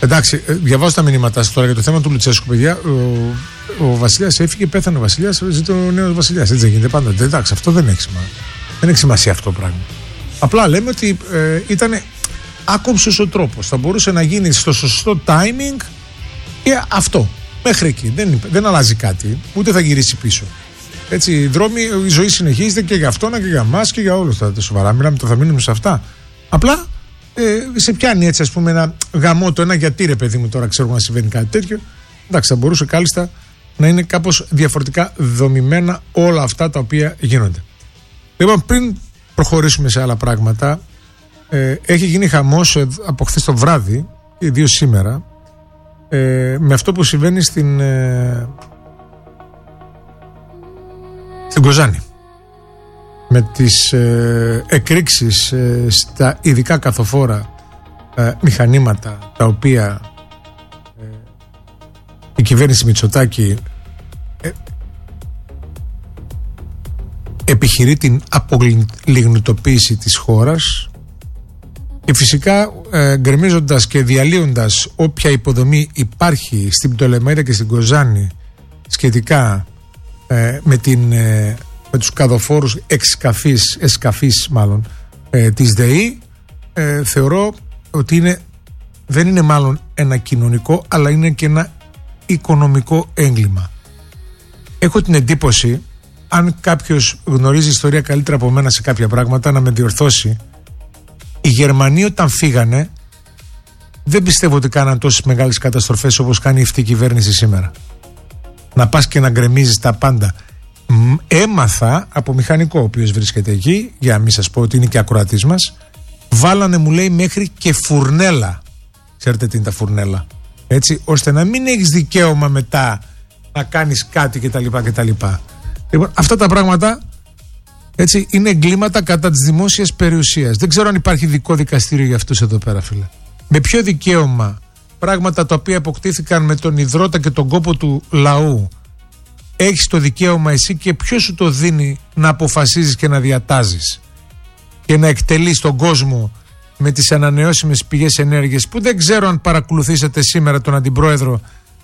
Εντάξει, διαβάζω τα μηνύματά σας τώρα για το θέμα του Λουτσέσκου, παιδιά. Ο Βασιλιάς έφυγε, πέθανε ο Βασιλιάς, ζήτω ο νέος Βασιλιάς. Έτσι δεν γίνεται πάντα. Εντάξει, αυτό δεν έχει σημασία. Δεν έχει σημασία αυτό το πράγμα. Απλά λέμε ότι ήταν άκομψος ο τρόπος. Θα μπορούσε να γίνει στο σωστό timing και αυτό. Μέχρι εκεί. Δεν αλλάζει κάτι, ούτε θα γυρίσει πίσω. Έτσι, η ζωή συνεχίζεται και για αυτόν και για εμάς και για όλους τα σοβαρά. Μιλάμε, θα μείνουμε σε αυτά. Απλά σε πιάνει έτσι, ας πούμε, ένα γαμό το ένα γιατί ρε παιδί μου τώρα ξέρω να συμβαίνει κάτι τέτοιο. Εντάξει, θα μπορούσε κάλλιστα να είναι κάπως διαφορετικά δομημένα όλα αυτά τα οποία γίνονται. Λοιπόν, πριν προχωρήσουμε σε άλλα πράγματα, έχει γίνει χαμός από χθες το βράδυ, ιδίως σήμερα, με αυτό που συμβαίνει στην Κοζάνη. Με τις εκρήξεις στα ειδικά καθοφόρα μηχανήματα τα οποία η κυβέρνηση Μητσοτάκη επιχειρεί την απολιγνητοποίηση της χώρας και φυσικά γκρεμίζοντας και διαλύοντας όποια υποδομή υπάρχει στην Πτολεμαΐδα και στην Κοζάνη σχετικά με τους καδοφόρους εσκαφής μάλλον της ΔΕΗ, θεωρώ ότι δεν είναι μάλλον ένα κοινωνικό αλλά είναι και ένα οικονομικό έγκλημα. Έχω την εντύπωση, αν κάποιος γνωρίζει ιστορία καλύτερα από μένα σε κάποια πράγματα, να με διορθώσει. Οι Γερμανοί όταν φύγανε δεν πιστεύω ότι κάναν τόσες μεγάλες καταστροφές όπως κάνει αυτή η κυβέρνηση σήμερα. Να πας και να γκρεμίζεις τα πάντα. Έμαθα από μηχανικό ο οποίος βρίσκεται εκεί, για να μην σας πω ότι είναι και ακροατής μας, βάλανε μου λέει μέχρι και φουρνέλα. Ξέρετε τι είναι τα φουρνέλα? Έτσι, ώστε να μην έχεις δικαίωμα μετά να κάνεις κάτι κτλ. Λοιπόν, αυτά τα πράγματα έτσι είναι εγκλήματα κατά της δημόσιας περιουσίας. Δεν ξέρω αν υπάρχει ειδικό δικαστήριο για αυτούς εδώ πέρα, φίλε. Με ποιο δικαίωμα πράγματα τα οποία αποκτήθηκαν με τον υδρότα και τον κόπο του λαού έχεις το δικαίωμα εσύ και ποιος σου το δίνει να αποφασίζεις και να διατάζεις και να εκτελείς τον κόσμο με τις ανανεώσιμες πηγές ενέργειας, που δεν ξέρω αν παρακολουθήσατε σήμερα τον αντιπρόεδρο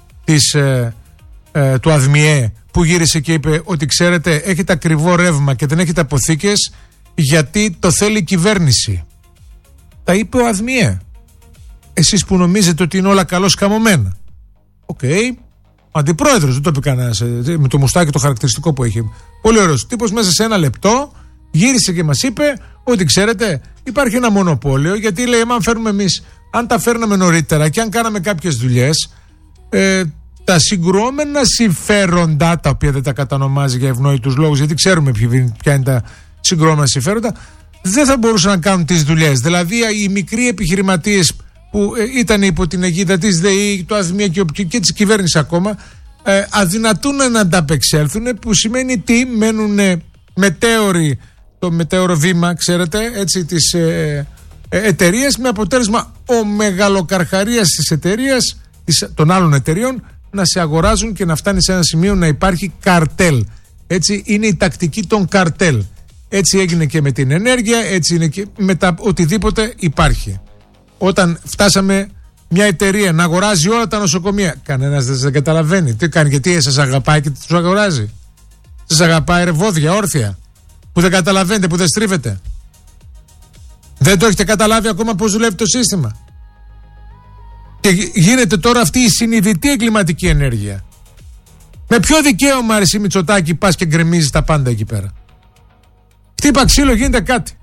του ΑΔΜΙΕ που γύρισε και είπε ότι ξέρετε έχετε ακριβό ρεύμα και δεν έχετε αποθήκες γιατί το θέλει η κυβέρνηση. Τα είπε ο ΑΔΜΙΕ. Εσείς που νομίζετε ότι είναι όλα καλώς καμωμένα. Οκ. Ο αντιπρόεδρος, δεν το είπε κανένας, με το μουστάκι το χαρακτηριστικό που έχει. Πολύ ωραίος τύπος, μέσα σε ένα λεπτό γύρισε και μας είπε ότι ξέρετε υπάρχει ένα μονοπόλιο, γιατί λέει αν τα φέρναμε νωρίτερα και αν κάναμε κάποιες δουλειές, τα συγκρουόμενα συμφέροντα, τα οποία δεν τα κατανομάζει για ευνόητους λόγους, γιατί ξέρουμε ποια είναι τα συγκρουόμενα συμφέροντα, δεν θα μπορούσαν να κάνουν τις δουλειές. Δηλαδή οι μικροί επιχειρηματίες που ήταν υπό την αιγίδα της ΔΕΗ, του ΑΔΜΙΕ και της κυβέρνησης ακόμα, αδυνατούν να ανταπεξέλθουν, που σημαίνει τι, μένουν μετέωροι, το μετέωρο βήμα, ξέρετε, έτσι, της εταιρείας, με αποτέλεσμα ο μεγαλοκαρχαρίας της εταιρείας, των άλλων εταιρείων, να σε αγοράζουν και να φτάνει σε ένα σημείο να υπάρχει καρτέλ. Έτσι είναι η τακτική των καρτέλ. Έτσι έγινε και με την ενέργεια, έτσι είναι και με τα οτιδήποτε υπάρχει. Όταν φτάσαμε μια εταιρεία να αγοράζει όλα τα νοσοκομεία, κανένας δεν σας καταλαβαίνει. Τι κάνει, γιατί σας αγαπάει και τους αγοράζει? Σας αγαπάει ρεβόδια, όρθια, που δεν καταλαβαίνετε, που δεν στρίβετε? Δεν το έχετε καταλάβει ακόμα πώς δουλεύει το σύστημα? Και γίνεται τώρα αυτή η συνειδητή εγκληματική ενέργεια. Με ποιο δικαίωμα, εσύ Μητσοτάκη, πας και γκρεμίζεις τα πάντα εκεί πέρα? Χτύπα ξύλο, γίνεται κάτι.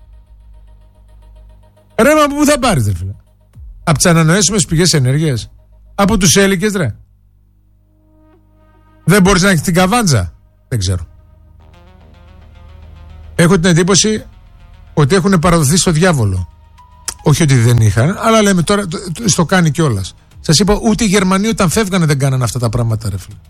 Ρέμα από πού θα πάρεις, ρε φίλε? Από τις ανανεώσιμες πηγές ενέργειας? Από τους έλικες, ρε? Δεν μπορείς να έχεις την καβάντζα? Δεν ξέρω. Έχω την εντύπωση ότι έχουν παραδοθεί στο διάβολο. Όχι ότι δεν είχαν, αλλά λέμε τώρα στο κάνει κιόλας. Σας είπα, ούτε οι Γερμανοί όταν φεύγανε δεν κάνανε αυτά τα πράγματα, ρε φίλε.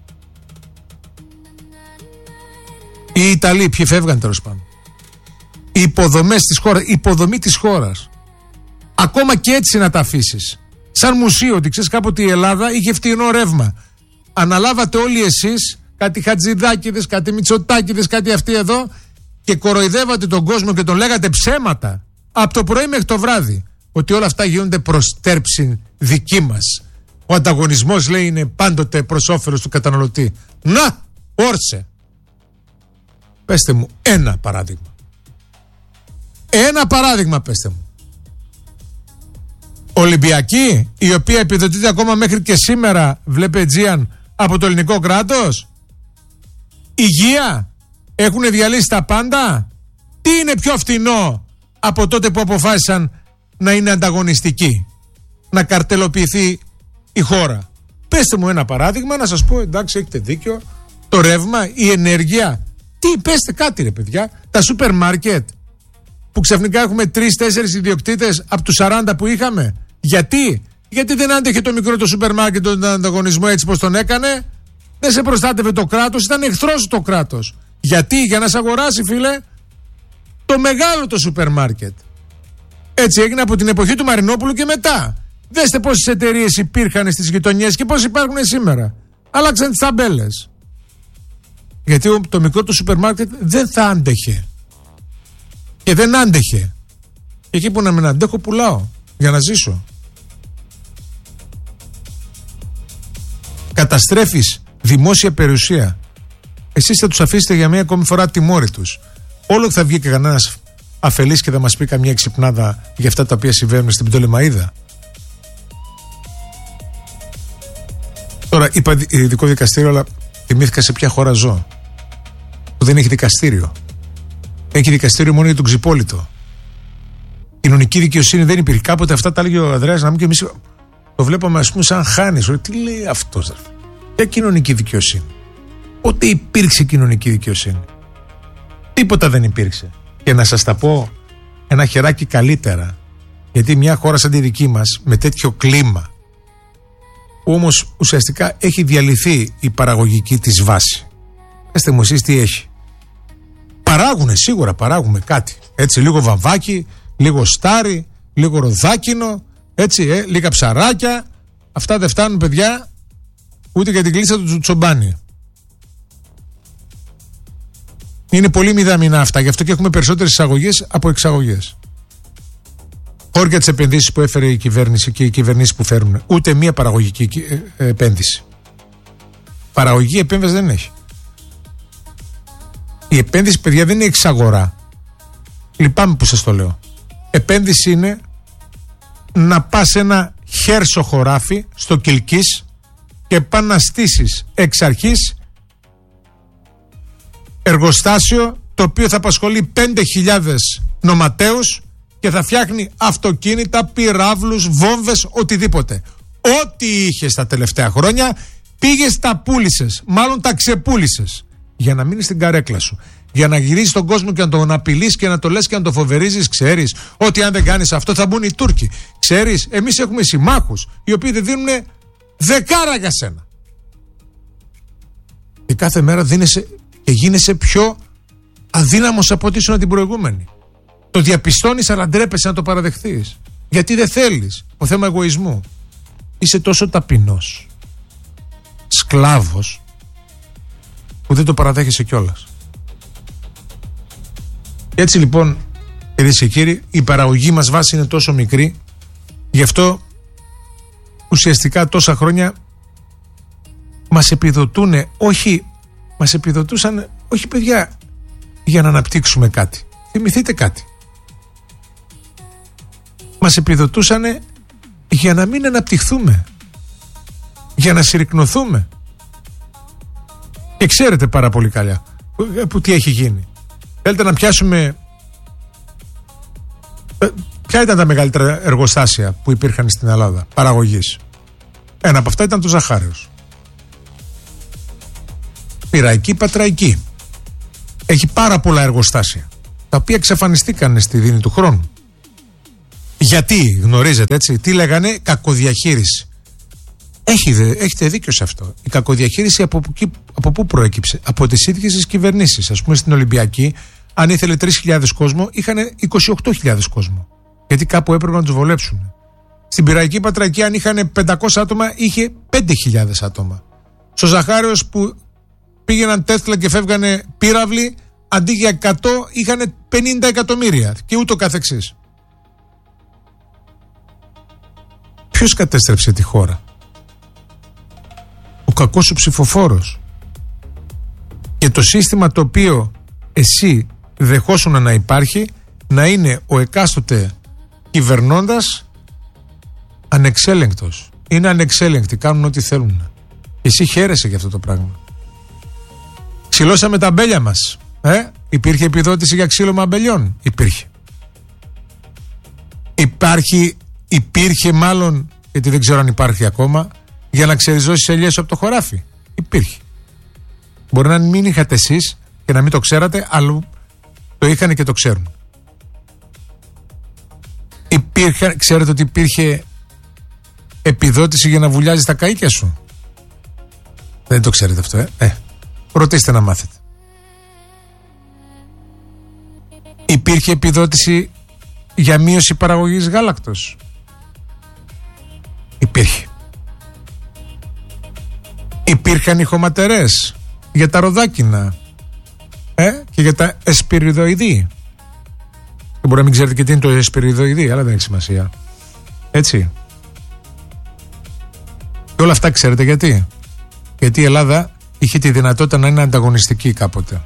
Οι Ιταλοί, ποιοι φεύγανε τέλος πάντων? Οι υποδομές της χώρας, η υποδομή της χώρας. Ακόμα και έτσι να τα αφήσεις. Σαν μουσείο, ότι ξέρεις κάποτε η Ελλάδα είχε φτηνό ρεύμα. Αναλάβατε όλοι εσείς, κάτι Χατζηδάκηδες, κάτι Μητσοτάκηδες, κάτι αυτοί εδώ, και κοροϊδεύατε τον κόσμο και τον λέγατε ψέματα από το πρωί μέχρι το βράδυ. ότι όλα αυτά γίνονται προς τέρψη δική μας. Ο ανταγωνισμός, λέει, είναι πάντοτε προς όφελος του καταναλωτή. Να, όρσε. Πέστε μου ένα παράδειγμα. Ένα παράδειγμα πέστε μου. Ολυμπιακή, η οποία επιδοτείται ακόμα μέχρι και σήμερα, βλέπε Αιτζίαν, από το ελληνικό κράτος. Υγεία, έχουν διαλύσει τα πάντα. Τι είναι πιο φτηνό από τότε που αποφάσισαν να είναι ανταγωνιστική, να καρτελοποιηθεί η χώρα? Πέστε μου ένα παράδειγμα να σας πω, εντάξει, έχετε δίκιο. Το ρεύμα, η ενέργεια. Τι, πέστε κάτι ρε παιδιά. Τα σούπερ μάρκετ που ξαφνικά έχουμε 3-4 ιδιοκτήτες από τους 40 που είχαμε. Γιατί δεν άντεχε το μικρό το σούπερ μάρκετ τον ανταγωνισμό έτσι πως τον έκανε? Δεν σε προστάτευε το κράτος, ήταν εχθρός το κράτος. Γιατί? Για να σε αγοράσει, φίλε, το μεγάλο το σούπερ μάρκετ. Έτσι έγινε από την εποχή του Μαρινόπουλου και μετά. Δέστε πόσες εταιρείες υπήρχαν στις γειτονιές και πόσες υπάρχουν σήμερα. Άλλαξαν τις ταμπέλες. Γιατί το μικρό του σούπερ μάρκετ δεν θα άντεχε. Και δεν άντεχε. Και εκεί που να μην αντέχω, πουλάω για να ζήσω. Καταστρέφεις δημόσια περιουσία. Εσείς θα τους αφήσετε για μία ακόμη φορά τιμώρητους. Όλο θα βγει και κανένας αφελής και θα μας πει καμία ξυπνάδα για αυτά τα οποία συμβαίνουν στην Πτολεμαΐδα. Τώρα είπα ειδικό δικαστήριο, αλλά θυμήθηκα σε ποια χώρα ζω, που δεν έχει δικαστήριο. Έχει δικαστήριο μόνο για τον ξυπόλυτο. Κοινωνική δικαιοσύνη δεν υπήρχε. Κάποτε αυτά τα έλεγε ο Ανδρέας, να μην, και εμείς το βλέπαμε, ας πούμε, σαν χάνεις. Τι λέει αυτός? Ποια κοινωνική δικαιοσύνη? Πότε υπήρξε κοινωνική δικαιοσύνη? Τίποτα δεν υπήρξε. Και να σας τα πω ένα χεράκι καλύτερα, γιατί μια χώρα σαν τη δική μας, με τέτοιο κλίμα, που όμως ουσιαστικά έχει διαλυθεί η παραγωγική της βάση. Πέστε μου εσείς τι έχει. Παράγουνε, σίγουρα παράγουμε κάτι. Έτσι, λίγο βαμβάκι, λίγο στάρι, λίγο ροδάκινο, έτσι, λίγα ψαράκια. Αυτά δεν φτάνουν, παιδιά, ούτε για την κλίτσα του τσομπάνι. Είναι πολύ μηδαμινά αυτά, γι' αυτό και έχουμε περισσότερες εισαγωγές από εξαγωγές. Χώρια τις επενδύσεις που έφερε η κυβέρνηση και οι κυβερνήσεις που φέρουν. Ούτε μία παραγωγική επένδυση. Παραγωγική επένδυση δεν έχει. Η επένδυση, παιδιά, δεν είναι εξαγορά. Λυπάμαι που σας το λέω. Επένδυση είναι να πας ένα χέρσο χωράφι στο Κιλκής και πας να στήσεις εξ αρχής εργοστάσιο το οποίο θα απασχολεί 5.000 νοματέους και θα φτιάχνει αυτοκίνητα, πυράβλους, βόμβες, οτιδήποτε. Ό,τι είχες τα τελευταία χρόνια πήγες, τα πούλησες, μάλλον τα ξεπούλησες, για να μείνεις στην καρέκλα σου. Για να γυρίσεις τον κόσμο και να τον απειλείς και να το λες και να το φοβερίζεις. Ξέρεις ότι αν δεν κάνεις αυτό θα μπουν οι Τούρκοι. Ξέρεις, εμείς έχουμε συμμάχους οι οποίοι δεν δίνουν δεκάρα για σένα. Και κάθε μέρα δίνεσαι και γίνεσαι πιο αδύναμος από ό,τι ήσουν την προηγούμενη. Το διαπιστώνεις, αλλά ντρέπεσαι να το παραδεχθείς. Γιατί δεν θέλεις. Ο θέμα εγωισμού. Είσαι τόσο ταπεινός, σκλάβος, που δεν το παραδέχεσαι κιόλας. Έτσι λοιπόν, κυρίες και κύριοι, η παραγωγή μας βάση είναι τόσο μικρή, γι' αυτό ουσιαστικά τόσα χρόνια μας επιδοτούν, μας επιδοτούσαν, όχι παιδιά, για να αναπτύξουμε κάτι. Θυμηθείτε κάτι. Μας επιδοτούσαν για να μην αναπτυχθούμε, για να συρρικνωθούμε. Και ξέρετε πάρα πολύ καλά που τι έχει γίνει. Θέλετε να πιάσουμε ποια ήταν τα μεγαλύτερα εργοστάσια που υπήρχαν στην Ελλάδα παραγωγής? Ένα από αυτά ήταν το Ζαχάριος. Πειραϊκή, Πατραϊκή. Έχει πάρα πολλά εργοστάσια τα οποία εξαφανιστήκαν στη δίνη του χρόνου. Γιατί, γνωρίζετε, έτσι, τι λέγανε? Κακοδιαχείριση. Έχετε δίκιο σε αυτό. Η κακοδιαχείριση από πού προέκυψε? Από τις ίδιες τις κυβερνήσεις. Ας πούμε στην Ολυμπιακή, αν ήθελε 3.000 κόσμο, είχαν 28.000 κόσμο. Γιατί κάπου έπρεπε να τους βολέψουν. Στην Πειραϊκή Πατραϊκή, αν είχαν 500 άτομα, είχε 5.000 άτομα. Στο Ζαχάριος που πήγαιναν Τέσλα και φεύγανε πύραυλοι, αντί για 100 είχαν 50 εκατομμύρια και ούτω καθεξής. Ποιος κατέστρεψε τη χώρα? Ο κακός σου ψηφοφόρος. Και το σύστημα το οποίο εσύ δεχόσουν να υπάρχει, να είναι ο εκάστοτε κυβερνώντας ανεξέλεγκτος. Είναι ανεξέλεγκτοι, κάνουν ό,τι θέλουν. Εσύ χαίρεσαι για αυτό το πράγμα. Ξυλώσαμε τα αμπέλια μας. Υπήρχε επιδότηση για ξύλωμα αμπελιών? Υπήρχε. Υπήρχε μάλλον, γιατί δεν ξέρω αν υπάρχει ακόμα, για να ξεριζώσεις ελιές από το χωράφι? Υπήρχε. Μπορεί να μην είχατε εσείς και να μην το ξέρατε, αλλά το είχαν και το ξέρουν. Ξέρετε ότι υπήρχε επιδότηση για να βουλιάζεις τα καΐκια σου? Δεν το ξέρετε αυτό, ρωτήστε να μάθετε. Υπήρχε επιδότηση για μείωση παραγωγής γάλακτος? Υπήρχε. Υπήρχαν οι χωματερές για τα ροδάκινα και για τα εσπυριδοειδή. Μπορεί να μην ξέρετε και τι είναι το εσπυριδοειδή, αλλά δεν έχει σημασία. Έτσι. Και όλα αυτά ξέρετε γιατί? Γιατί η Ελλάδα είχε τη δυνατότητα να είναι ανταγωνιστική κάποτε,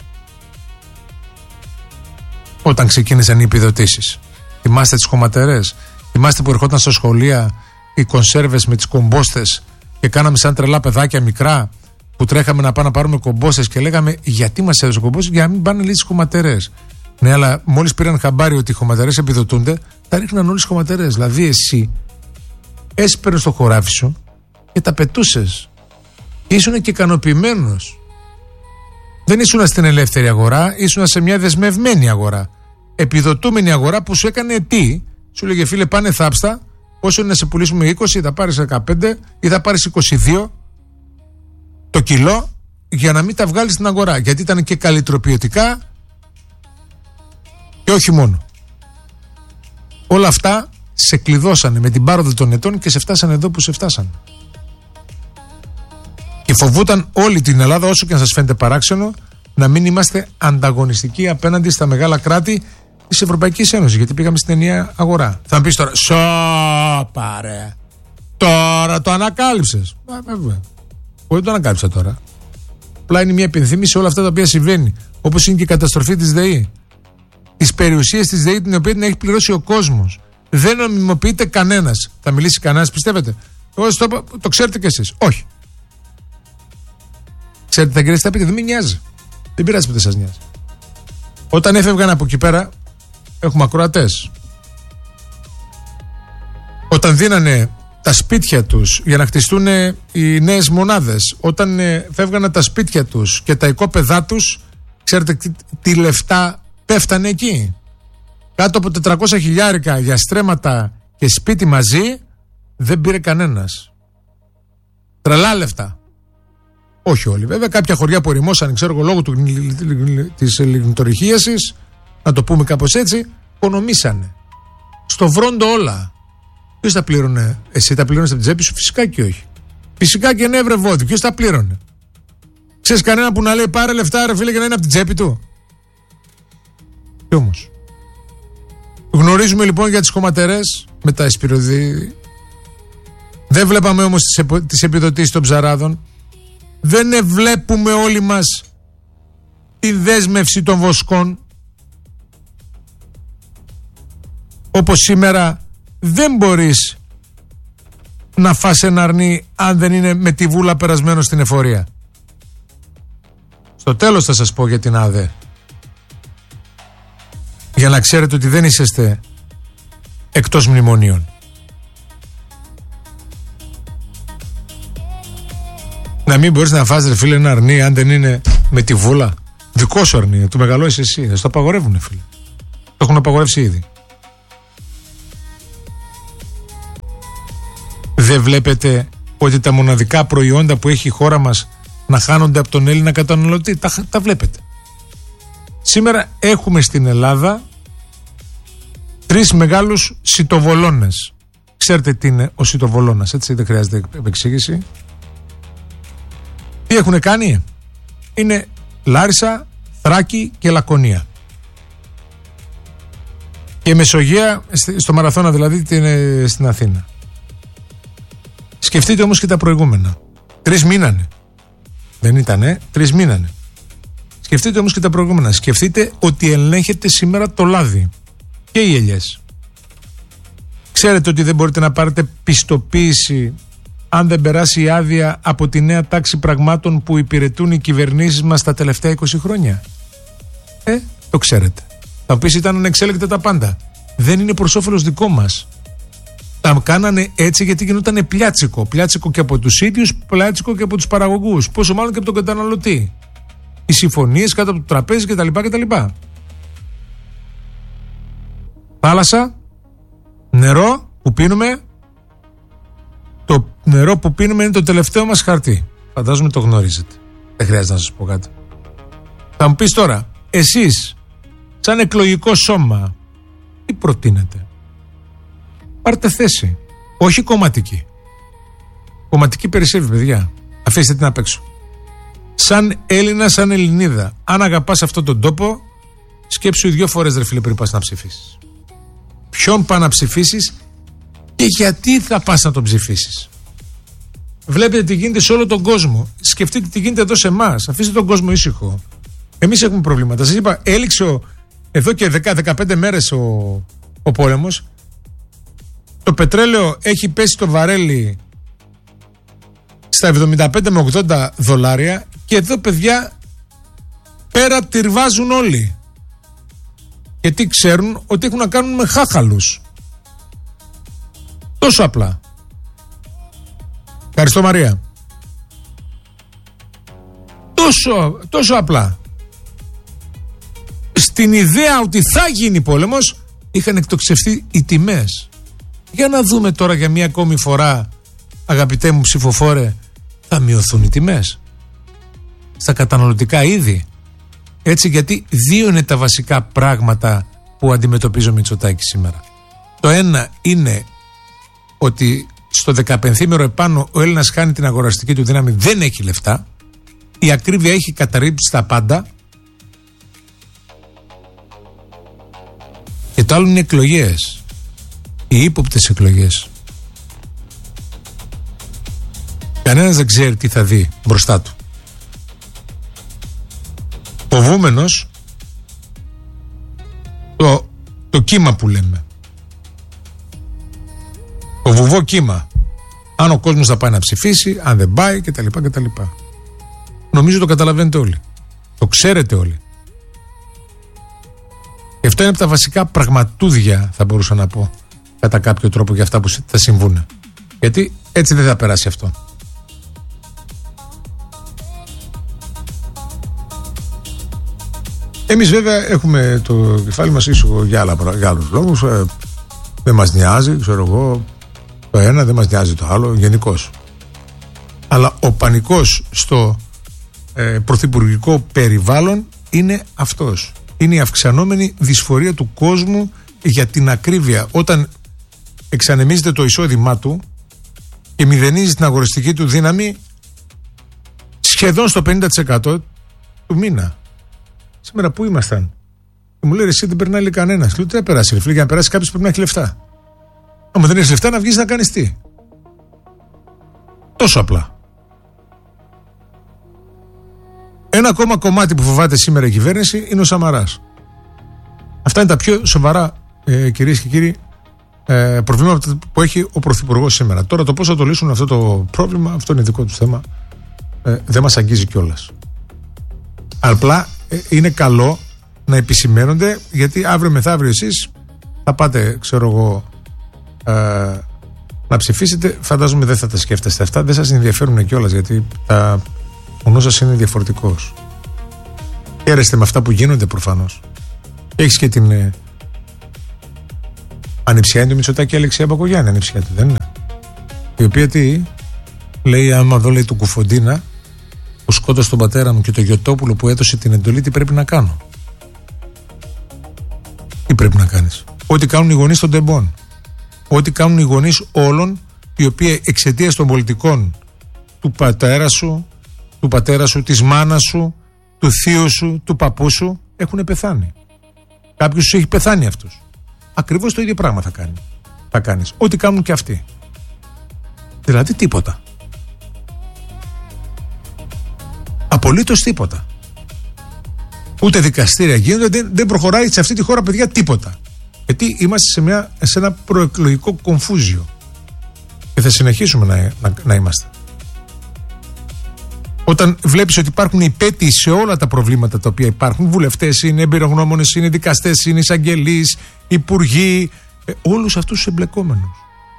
όταν ξεκίνησαν οι επιδοτήσεις. Θυμάστε τις χωματερές? Θυμάστε που ερχόταν στα σχολεία οι κονσέρβες με τις κομπόστες και κάναμε σαν τρελά παιδάκια μικρά που τρέχαμε να πάμε να πάρουμε κομπόστες και λέγαμε γιατί μας έδωσε κομπόστες? Για να μην πάνε λίγο στις χωματερές. Ναι, αλλά μόλις πήραν χαμπάρι ότι οι χωματερές επιδοτούνται, τα ρίχναν όλες τις χωματερές. Δηλαδή εσύ έσπαιρνες το χωράφι σου και τα πετούσες. Και ήσουν και ικανοποιημένος. Δεν ήσουν στην ελεύθερη αγορά, ήσουν σε μια δεσμευμένη αγορά. Επιδοτούμενη αγορά που σου έκανε τι? Σου λέγε φίλε, πάνε θάψτα, όσο είναι να σε πουλήσουμε 20, θα πάρεις 15 ή θα πάρεις 22 το κιλό, για να μην τα βγάλεις στην αγορά. Γιατί ήταν και καλλιτροποιητικά και όχι μόνο. Όλα αυτά σε κλειδώσανε με την πάροδο των ετών και σε φτάσανε εδώ που σε φτάσανε. Και φοβούταν όλη την Ελλάδα, όσο και αν σας φαίνεται παράξενο, να μην είμαστε ανταγωνιστικοί απέναντι στα μεγάλα κράτη της Ευρωπαϊκής Ένωσης, γιατί πήγαμε στην ενιαία αγορά. Θα μου πεις τώρα, σοπαρε, τώρα το ανακάλυψες? Βέβαια. Όχι, το ανακάλυψα τώρα. Απλά είναι μια επενθύμηση σε όλα αυτά τα οποία συμβαίνει. Όπως είναι και η καταστροφή της ΔΕΗ. Τις περιουσίες της ΔΕΗ, την οποία την έχει πληρώσει ο κόσμος. Δεν νομιμοποιείται κανένας. Θα μιλήσει κανένας, πιστεύετε? Εγώ το ξέρετε κι εσείς? Όχι. Ξέρετε, θα γυρίσετε τα πείτε, δεν με νοιάζει. Δεν πειράζει που δεν σας νοιάζει. Όταν έφευγαν από εκεί πέρα, έχουμε ακροατές. Όταν δίνανε τα σπίτια τους για να χτιστούν οι νέες μονάδες, όταν φεύγανε τα σπίτια τους και τα οικόπεδά τους, ξέρετε τι λεφτά πέφτανε εκεί? Κάτω από 400 χιλιάρικα για στρέμματα και σπίτι μαζί δεν πήρε κανένας. Τρελά λεφτά. Όχι όλοι. Βέβαια, κάποια χωριά που ερημώσαν, ξέρω εγώ, λόγω της λιγνητορυχίασης, να το πούμε κάπως έτσι, οικονομήσανε. Στο βρόντο όλα. Ποιος τα πλήρωνε? Εσύ τα πλήρωνες από την τσέπη σου? Φυσικά και όχι. Φυσικά και ναι, βρε Βόδι. Ποιος τα πλήρωνε? Ξέρεις κανένα που να λέει πάρε λεφτά, ρε φίλε, και να είναι από την τσέπη του? Και όμως. Γνωρίζουμε λοιπόν για τις χωματερές με τα εσπυροδίδη. Δεν βλέπαμε όμως τις επιδοτήσεις των ψαράδων. Δεν βλέπουμε όλοι μας τη δέσμευση των βοσκών. Όπως σήμερα δεν μπορείς να φας ένα αρνί αν δεν είναι με τη βούλα περασμένο στην εφορία. Στο τέλος θα σας πω για την ΑΔΕ, για να ξέρετε ότι δεν είσαστε εκτός μνημονίων. Να μην μπορείς να φας, ρε φίλε, ένα αρνί αν δεν είναι με τη βούλα. Δικό σου αρνί, το μεγαλώσεις εσύ. Δεν στο απαγορεύουνε, φίλε. Το έχουν απαγορεύσει ήδη. Δεν βλέπετε ότι τα μοναδικά προϊόντα που έχει η χώρα μας να χάνονται από τον Έλληνα καταναλωτή? Τα βλέπετε. Σήμερα έχουμε στην Ελλάδα 3 μεγάλους σιτοβολώνες. Ξέρετε τι είναι ο σιτοβολώνας, έτσι? Δεν χρειάζεται επεξήγηση. Τι έχουν κάνει? Είναι Λάρισα, Θράκη και Λακωνία. Και Μεσογεία, στο Μαραθώνα δηλαδή, στην Αθήνα. Σκεφτείτε όμως και τα προηγούμενα. 3 μήνανε. Δεν ήτανε, 3 μήνανε. Σκεφτείτε όμως και τα προηγούμενα. Σκεφτείτε ότι ελέγχεται σήμερα το λάδι και οι ελιές. Ξέρετε ότι δεν μπορείτε να πάρετε πιστοποίηση αν δεν περάσει η άδεια από τη νέα τάξη πραγμάτων που υπηρετούν οι κυβερνήσεις μας τα τελευταία 20 χρόνια. Το ξέρετε. Θα πεις ήταν ανεξέλεγκτα τα πάντα. Δεν είναι προς όφελος δικό μας. Τα κάνανε έτσι γιατί γινότανε πλιάτσικο. Πλιάτσικο και από τους ίδιους, πλιάτσικο και από τους παραγωγούς. Πόσο μάλλον και από τον καταναλωτή. Οι συμφωνίες κάτω από το τραπέζι κτλ. Θάλασσα, νερό που πίνουμε. Το νερό που πίνουμε είναι το τελευταίο μας χαρτί. Φαντάζομαι το γνωρίζετε. Δεν χρειάζεται να σας πω κάτι. Θα μου πεις τώρα, εσείς, σαν εκλογικό σώμα, τι προτείνετε? Πάρτε θέση. Όχι κομματική. Κομματική περισσεύει, παιδιά. Αφήστε την απ' έξω. Σαν Έλληνα, σαν Ελληνίδα, αν αγαπάς αυτόν τον τόπο, σκέψου 2 φορές, ρε φίλε, πριν πας να ψηφίσεις. Ποιον πας να ψηφίσεις και γιατί θα πας να τον ψηφίσεις? Βλέπετε τι γίνεται σε όλο τον κόσμο. Σκεφτείτε τι γίνεται εδώ σε εμάς. Αφήστε τον κόσμο ήσυχο. Εμείς έχουμε προβλήματα. Σας είπα, έληξε εδώ και 10-15 μέρες ο πόλεμος. Το πετρέλαιο έχει πέσει το βαρέλι στα 75 με 80 δολάρια και εδώ, παιδιά, πέρα τυρβάζουν όλοι. Γιατί ξέρουν ότι έχουν να κάνουν με χάχαλους. Τόσο απλά. Ευχαριστώ, Μαρία. Τόσο απλά. Στην ιδέα ότι θα γίνει πόλεμος είχαν εκτοξευθεί οι τιμές. Για να δούμε τώρα για μία ακόμη φορά, αγαπητέ μου ψηφοφόρε, θα μειωθούν οι τιμές στα καταναλωτικά είδη. Έτσι, γιατί 2 είναι τα βασικά πράγματα που αντιμετωπίζει ο Μητσοτάκης σήμερα. Το ένα είναι ότι στο 15ήμερο επάνω ο Έλληνας χάνει την αγοραστική του δύναμη, δεν έχει λεφτά, η ακρίβεια έχει καταρρύψει τα πάντα. Και το άλλο είναι οι εκλογές, οι ύποπτες εκλογές. Κανένας δεν ξέρει τι θα δει μπροστά του. Φοβούμενος το κύμα που λέμε. Το βουβό κύμα. Αν ο κόσμος θα πάει να ψηφίσει, αν δεν πάει κτλ. Νομίζω το καταλαβαίνετε όλοι. Το ξέρετε όλοι. Και αυτό είναι από τα βασικά πραγματούδια, θα μπορούσα να πω, κατά κάποιο τρόπο, για αυτά που θα συμβούν. Γιατί έτσι δεν θα περάσει αυτό. Εμείς βέβαια έχουμε το κεφάλι μας ήσυχο για άλλους λόγους. Δεν μας νοιάζει, ξέρω εγώ, το ένα, δεν μας νοιάζει το άλλο, γενικώς. Αλλά ο πανικός στο πρωθυπουργικό περιβάλλον είναι αυτός. Είναι η αυξανόμενη δυσφορία του κόσμου για την ακρίβεια. Όταν εξανεμίζεται το εισόδημά του και μηδενίζει την αγοραστική του δύναμη σχεδόν στο 50% του μήνα. Σήμερα πού ήμασταν? Και μου λέει, εσύ δεν περνάει κανένας. Λέω, τι θα περάσει, ρε φίλε? Για να περάσει κάποιος πρέπει να έχει λεφτά. Άμα δεν έχεις λεφτά, να βγεις να κάνεις τι? Τόσο απλά. Ένα ακόμα κομμάτι που φοβάται σήμερα η κυβέρνηση είναι ο Σαμαράς. Αυτά είναι τα πιο σοβαρά, κυρίες και κύριοι, προβλήματα που έχει ο Πρωθυπουργός σήμερα. Τώρα το πώς θα το λύσουν αυτό το πρόβλημα, αυτό είναι δικό του θέμα. Δεν μας αγγίζει κιόλας. Απλά είναι καλό να επισημαίνονται, γιατί αύριο μεθαύριο εσείς θα πάτε, ξέρω εγώ, να ψηφίσετε. Φαντάζομαι δεν θα τα σκέφτεστε αυτά, δεν σας ενδιαφέρουν κιόλας, γιατί ο νους σας είναι διαφορετικός. Χαίρεστε με αυτά που γίνονται προφανώς. Έχεις και την ανιψιά είναι του Μητσοτάκη, Αλεξία Μπακογιάννη, ανιψιά του, δεν είναι? Η οποία τι λέει, άμα δω, λέει, του Κουφοντίνα που σκότωσε τον πατέρα μου και το Γιωτόπουλο που έδωσε την εντολή, τι πρέπει να κάνω? Τι πρέπει να κάνεις? Ό,τι κάνουν οι γονείς των τεμπών. Ό,τι κάνουν οι γονείς όλων, οι οποίοι εξαιτίας των πολιτικών του πατέρα σου, της μάνας σου, του θείου σου, του παππού σου, έχουν πεθάνει. Κάποιος τους έχει πεθάνει αυτούς. Ακριβώς το ίδιο πράγμα θα κάνεις. Ό,τι κάνουν και αυτοί. Δηλαδή τίποτα. Απολύτως τίποτα. Ούτε δικαστήρια γίνονται, δεν προχωράει σε αυτή τη χώρα, παιδιά, τίποτα. Γιατί είμαστε σε ένα προεκλογικό κομφούζιο. Και θα συνεχίσουμε να είμαστε. Όταν βλέπεις ότι υπάρχουν υπέτειοι σε όλα τα προβλήματα τα οποία υπάρχουν, βουλευτές είναι, εμπειρογνώμονες είναι, δικαστές είναι, εισαγγελείς, υπουργοί, όλους αυτούς τους εμπλεκόμενους.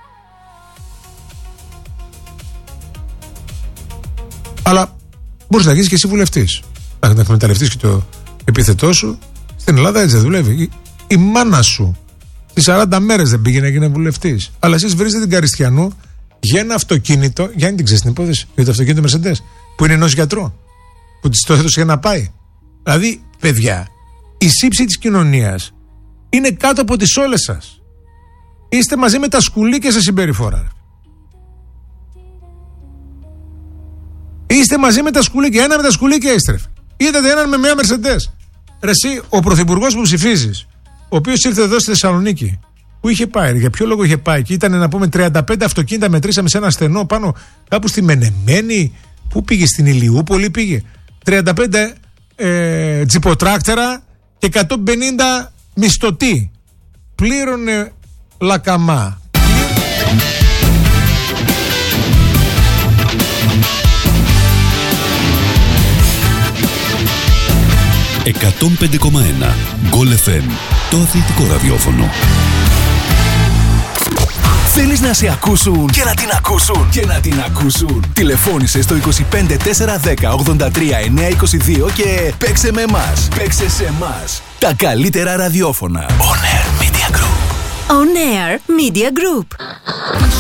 Αλλά μπορείς να γίνεις και εσύ βουλευτής. Να εκμεταλλευτείς και το επίθετό σου. Στην Ελλάδα έτσι δεν δουλεύει. Η μάνα σου στις 40 μέρες δεν πήγε να γίνει βουλευτής. Αλλά εσείς βρίζετε την Καριστιανού για ένα αυτοκίνητο. Γιάννη, την ξέρεις την υπόθεση? Για το αυτοκίνητο Mercedes που είναι ενός γιατρού. Που της το έδωσε για να πάει. Δηλαδή, παιδιά, η σύψη της κοινωνίας είναι κάτω από τις όλες σας. Είστε μαζί με τα σκουλίκια σε συμπεριφορά. Είστε μαζί με τα σκουλίκια. Ένα με τα σκουλίκια είστε. Είδατε έναν με μια Mercedes. Ρε εσύ, ο πρωθυπουργός που ψηφίζεις, ο οποίος ήρθε εδώ στη Θεσσαλονίκη, που είχε πάει, για ποιο λόγο είχε πάει? Και ήταν να πούμε 35 αυτοκίνητα μετρήσαμε σε ένα στενό πάνω κάπου στη Μενεμένη. Πού πήγε? Στην Ηλιούπολη πήγε. 35 τζιποτράκτερα και 150 μισθωτοί. Πλήρωνε λακαμά. 105,1 Goal FM, το αθλητικό ραδιόφωνο. Θέλεις να σε ακούσουν και να την ακούσουν και να την ακούσουν? Τηλεφώνησε στο 25 410 83 922 και παίξε με εμάς. Παίξε σε εμάς. Τα καλύτερα ραδιόφωνα. On Air Media Group. On Air Media Group.